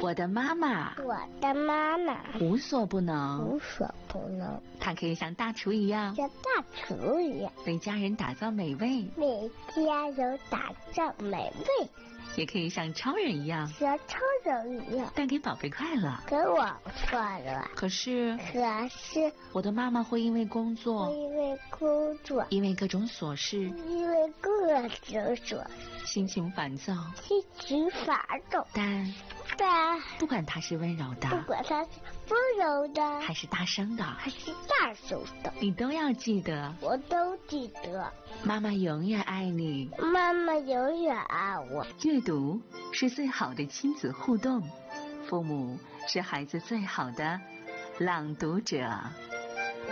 我的妈妈无所不能，她可以像大厨一样为家人打造美味，也可以像超人一样带给宝贝快乐。可是我的妈妈会因为工作，因为各种琐事，心情烦躁，但不管她是温柔的，还是大声的，你都要记得， 我都记得， 妈妈永远爱你， 妈妈永远爱我。 阅读是最好的亲子互动，父母是孩子最好的朗读者。